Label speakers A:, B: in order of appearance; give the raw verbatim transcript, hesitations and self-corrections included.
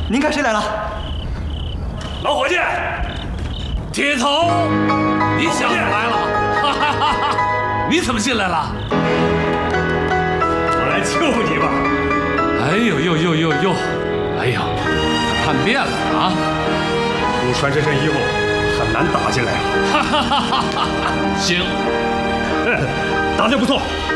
A: 您看谁来了？
B: 老伙计，
C: 铁头，你想来了？哈哈哈哈！你怎么进来了？
B: 我来救你吧。
C: 哎呦呦呦呦呦！哎呦，叛变了啊！
B: 你穿这身衣服很难打进来啊。
C: 哈哈哈哈！行，
B: 打得不错，